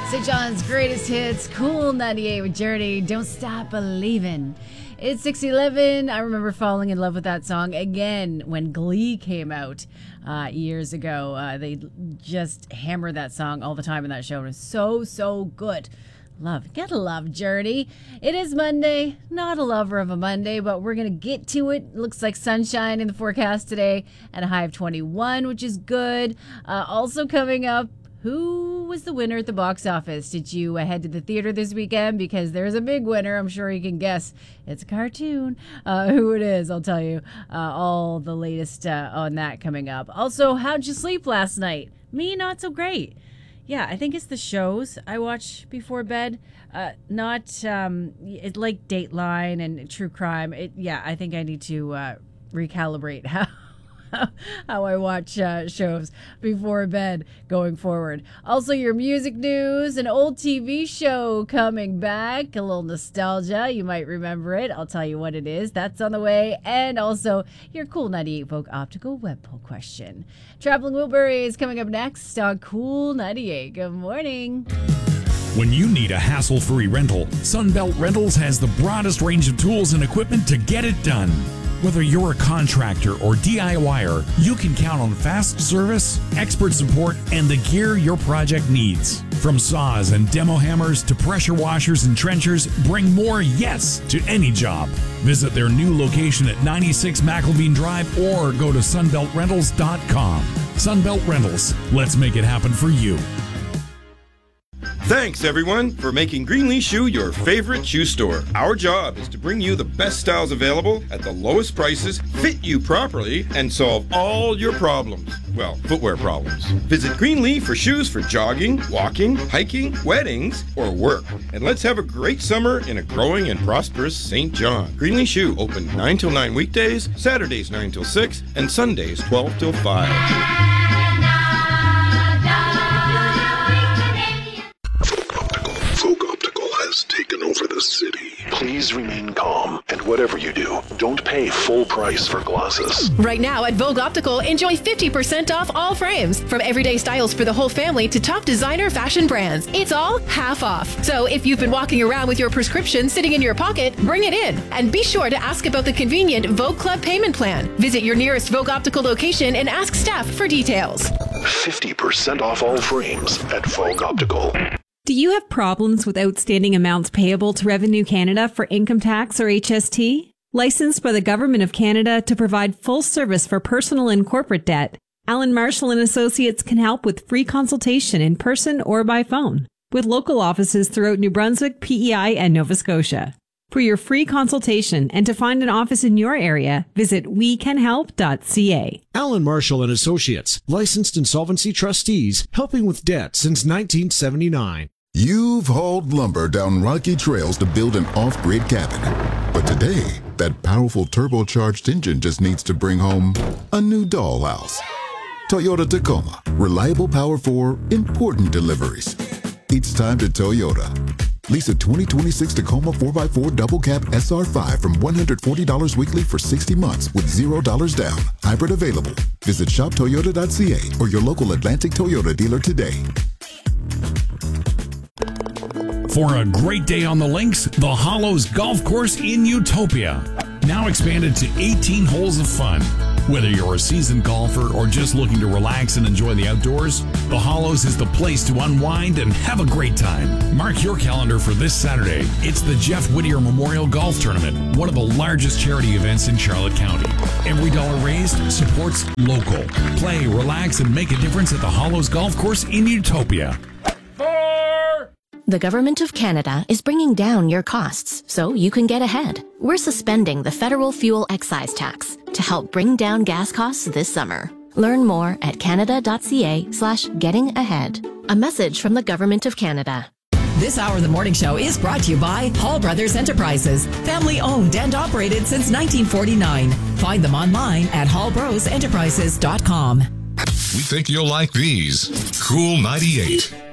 St. John's greatest hits, Cool 98 with Journey, Don't Stop Believin'. It's 6:11. I remember falling in love with that song again when Glee came out years ago. They just hammered that song all the time in that show. It was so good. Gotta love Journey. It is Monday. Not a lover of a Monday, but we're going to get to it. Looks like sunshine in the forecast today at a high of 21, which is good. Also coming up, who was the winner at the box office? Did you head to the theater this weekend? Because there's a big winner. I'm sure you can guess. It's a cartoon. Who it is, I'll tell you. All the latest on that coming up. Also, how'd you sleep last night? Me, not so great. Yeah, I think it's the shows I watch before bed. Not it's like Dateline and True Crime. I think I need to recalibrate how I watch shows before bed going forward. Also, your music news, an old TV show coming back, a little nostalgia. You might remember it. I'll tell you what it is. That's on the way. And also, your Cool 98 Vogue Optical web poll question. Traveling Wilbury is coming up next on Cool 98. Good morning. When you need a hassle-free rental, Sunbelt Rentals has the broadest range of tools and equipment to get it done. Whether you're a contractor or DIYer, you can count on fast service, expert support, and the gear your project needs. From saws and demo hammers to pressure washers and trenchers, bring more yes to any job. Visit their new location at 96 McElveen Drive or go to sunbeltrentals.com. Sunbelt Rentals, let's make it happen for you. Thanks, everyone, for making Greenlee Shoe your favorite shoe store. Our job is to bring you the best styles available at the lowest prices, fit you properly, and solve all your problems. Well, footwear problems. Visit Greenlee for shoes for jogging, walking, hiking, weddings, or work. And let's have a great summer in a growing and prosperous St. John. Greenlee Shoe open 9 till 9 weekdays, Saturdays 9 till 6, and Sundays 12 till 5. Taken over the city. Please remain calm, and whatever you do, don't pay full price for glasses. Right now at Vogue Optical, enjoy 50% off all frames. From everyday styles for the whole family to top designer fashion brands. It's all half off. So if you've been walking around with your prescription sitting in your pocket, bring it in. And be sure to ask about the convenient Vogue Club payment plan. Visit your nearest Vogue Optical location and ask staff for details. 50% off all frames at Vogue Optical. Do you have problems with outstanding amounts payable to Revenue Canada for income tax or HST? Licensed by the Government of Canada to provide full service for personal and corporate debt, Allen Marshall & Associates can help with free consultation in person or by phone, with local offices throughout New Brunswick, PEI, and Nova Scotia. For your free consultation and to find an office in your area, visit wecanhelp.ca. Allen Marshall & Associates, licensed insolvency trustees, helping with debt since 1979. You've hauled lumber down rocky trails to build an off-grid cabin. But today, that powerful turbocharged engine just needs to bring home a new dollhouse. Toyota Tacoma. Reliable power for important deliveries. It's time to Toyota. Lease a 2026 Tacoma 4x4 double cab SR5 from $140 weekly for 60 months with $0 down. Hybrid available. Visit shoptoyota.ca or your local Atlantic Toyota dealer today. For a great day on the links, the Hollows Golf Course in Utopia. Now expanded to 18 holes of fun. Whether you're a seasoned golfer or just looking to relax and enjoy the outdoors, the Hollows is the place to unwind and have a great time. Mark your calendar for this Saturday. It's the Jeff Whittier Memorial Golf Tournament, one of the largest charity events in Charlotte County. Every dollar raised supports local. Play, relax, and make a difference at the Hollows Golf Course in Utopia. The Government of Canada is bringing down your costs so you can get ahead. We're suspending the federal fuel excise tax to help bring down gas costs this summer. Learn more at canada.ca/getting-ahead. A message from the Government of Canada. This hour of the morning show is brought to you by Hall Brothers Enterprises, family owned and operated since 1949. Find them online at hallbrosenterprises.com. We think you'll like these. Cool 98.